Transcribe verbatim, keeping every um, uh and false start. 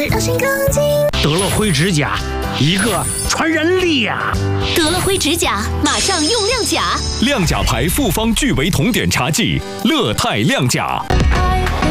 让心更静。 得了灰指甲，一个传染力呀、啊！ 得了灰指甲，马上用亮甲。 亮甲牌复方聚维酮碘茶剂，乐泰亮甲。